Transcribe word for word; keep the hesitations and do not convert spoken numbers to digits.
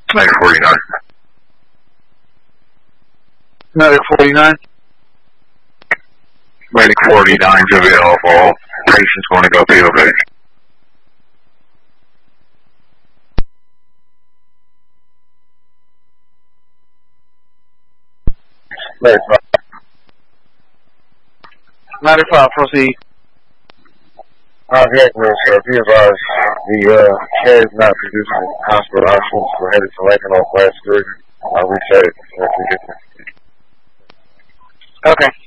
Medic forty-nine. Medic forty-nine. Medic forty-nine is available. Patients want to go P O V. Medic five. Medic five, proceed. Uh, yeah, no, sir. Be advised, the uh, care is not producing hospital options. We're headed to Lincoln on class three. I'll reach out if we get there. Okay.